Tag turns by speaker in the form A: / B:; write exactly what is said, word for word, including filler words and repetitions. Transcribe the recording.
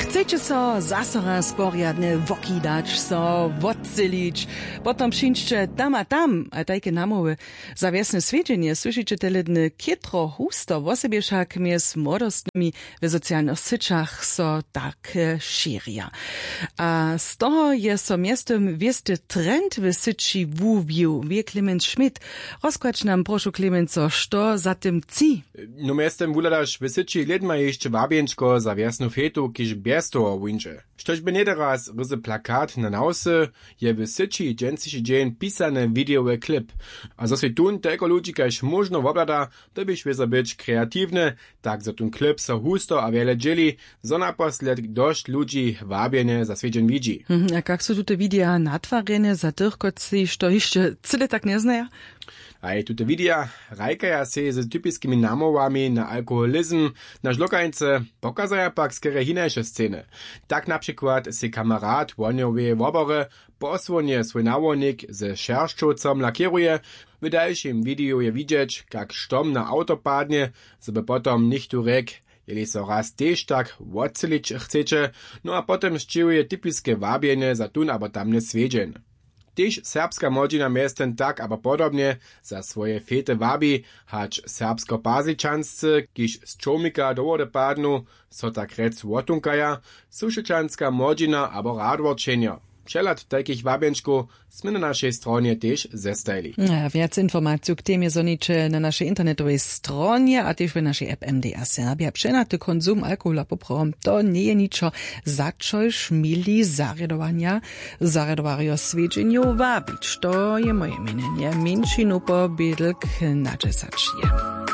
A: Chcecie so zase raz porjadne wokidać, so wodzelić, potom przyjdźcie tam a tam, a tajke namowy zawiesne swiedzienie, słyszycie teledne kietro husto, wo sobie však mies młodostnymi w socjalnych syczach so tak širia. A z toho je so miestem wiesty trend w syci wuwiu, wie Clemens Schmidt. Rozkłacz nam proszę Clemenso, što za tym ci?
B: No miestem wuladasz w syci ledma jeszcze wabienczko za wiesnu fetu, kiż bez toho wincze. Štož by nedaraz ryzy plakat na nausy, je w syci dżęcyszy dzień pisany videowy klip. A zo se tun telko ludzi kaž možno woblada, to byś wyza być kreatywny, tak za tun klip so husto a wiele dzieli, zo naposled dość ludzi wabiene za swiedzien widzi.
A: Mhm, a jak są tu te wideo natwarene za tych, koci, što jeszcze cyle tak nie znają?
B: A i tute videa rajkaja se z typiskimi namowami na alkoholizm na žlokańce pokazaja pak skere hinajsze sceny. Tak na przykład se kamarad woniowe wobory posłonie swój nawonik ze szerszczocom lakieruje. W dalszym wideo je widzieć, jak sztom na auto padnie, żeby potom nichtu rek, jeli so raz też tak wodzelić chcecie, no a potem szczyłuje typiskie wabienie za tun abo tamne swiedzien. Tyž serbska młodzina miestem tak abo podobnie za swoje fete wabi, hacz serbsko-pazičanscy, kiž z čomika dowode padnu, so tak rec wotunkaja, sušečanska młodzina abo radworčenja. Przelat takich wabienczków sme na naszej stronie też zestajli.
A: Ja, więcej informacji k temie zonicze na naszej internetowej stronie, a też w naszej app M D R Serbia. Przenaty konsum alkohola poprom, to nie je niczo zaczojsz mili zaredowania, zaredowario swiedzieniu wabić. To je moje mienienie. Minšinu po bydlk na czesacznie.